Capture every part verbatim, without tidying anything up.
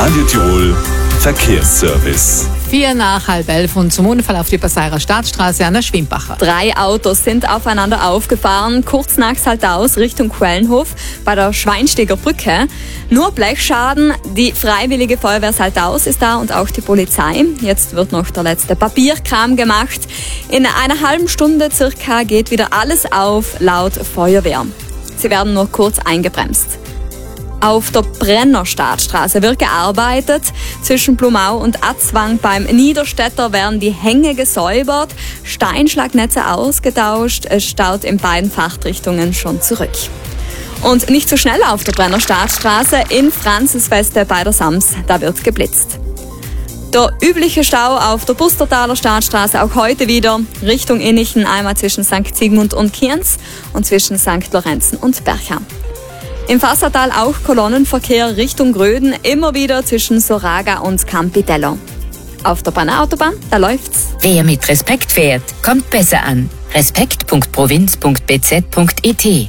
Radio Tirol Verkehrsservice. Vier nach halb elf und zum Unfall auf die Passairer Staatsstraße an der Schwimbacher. Drei Autos sind aufeinander aufgefahren, kurz nach Saltaus Richtung Quellenhof bei der Schweinsteger Brücke. Nur Blechschaden, die Freiwillige Feuerwehr Saltaus ist da und auch die Polizei. Jetzt wird noch der letzte Papierkram gemacht. In einer halben Stunde circa geht wieder alles auf, laut Feuerwehr. Sie werden nur kurz eingebremst. Auf der Brennerstadtstraße wird gearbeitet. Zwischen Blumau und Atzwang beim Niederstädter werden die Hänge gesäubert, Steinschlagnetze ausgetauscht. Es staut in beiden Fahrtrichtungen schon zurück. Und nicht so schnell auf der Brennerstadtstraße in Franzisfeste bei der Sams, da wird geblitzt. Der übliche Stau auf der Bustertaler Stadtstraße auch heute wieder Richtung Innichen, einmal zwischen Sankt Sigmund und Kienz und zwischen Sankt Lorenzen und Bercha. Im Fassatal auch Kolonnenverkehr Richtung Gröden, immer wieder zwischen Soraga und Campitello. Auf der Brenner-Autobahn, da läuft's. Wer mit Respekt fährt, kommt besser an. respekt punkt provinz punkt b z punkt e t.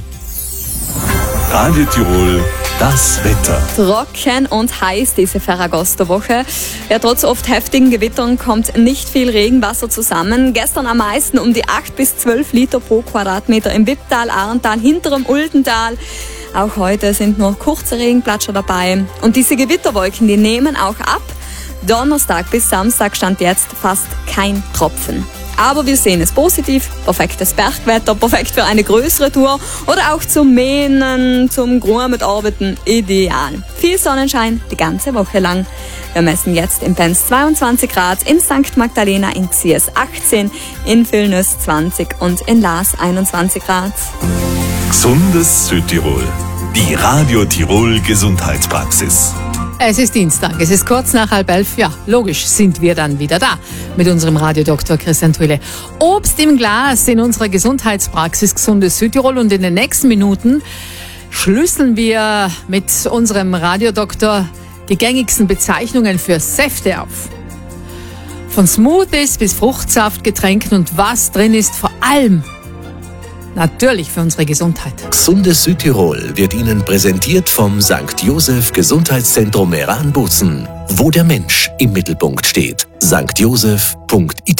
Radio Tirol, das Wetter. Trocken und heiß diese Ferragosto-Woche. Ja, trotz oft heftigen Gewittern kommt nicht viel Regenwasser zusammen. Gestern am meisten um die acht bis zwölf Liter pro Quadratmeter im Wipptal, Ahrental, hinterem Ultental. Auch heute sind nur kurze Regenplatscher dabei. Und diese Gewitterwolken, die nehmen auch ab. Donnerstag bis Samstag stand jetzt fast kein Tropfen. Aber wir sehen es positiv. Perfektes Bergwetter, perfekt für eine größere Tour oder auch zum Mähen, zum Gruhen mit Arbeiten ideal. Viel Sonnenschein die ganze Woche lang. Wir messen jetzt in Penz zweiundzwanzig Grad, in Sankt Magdalena in Xiers achtzehn, in Vilnius zwanzig und in Laas einundzwanzig Grad. Gesundes Südtirol. Die Radio Tirol Gesundheitspraxis. Es ist Dienstag, es ist kurz nach halb elf. Ja, logisch sind wir dann wieder da mit unserem Radiodoktor Christian Thuile. Obst im Glas in unserer Gesundheitspraxis Gesundes Südtirol und in den nächsten Minuten schlüsseln wir mit unserem Radiodoktor die gängigsten Bezeichnungen für Säfte auf. Von Smoothies bis Fruchtsaftgetränken und was drin ist, vor allem natürlich für unsere Gesundheit. Gesundes Südtirol wird Ihnen präsentiert vom Sankt Joseph Gesundheitszentrum Meran-Bussen, wo der Mensch im Mittelpunkt steht. sankt joseph punkt i t